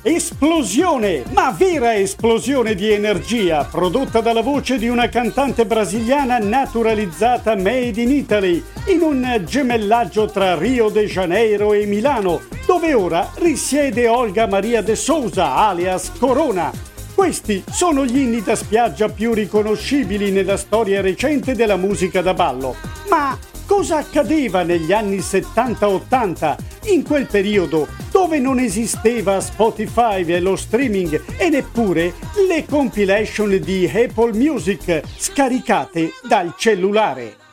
Esplosione, ma vera esplosione di energia, prodotta dalla voce di una cantante brasiliana naturalizzata made in Italy, in un gemellaggio tra Rio de Janeiro e Milano, dove ora risiede Olga Maria de Souza, alias Corona. Questi sono gli inni da spiaggia più riconoscibili nella storia recente della musica da ballo. Ma cosa accadeva negli anni 70-80, in quel periodo dove non esisteva Spotify e lo streaming e neppure le compilation di Apple Music scaricate dal cellulare?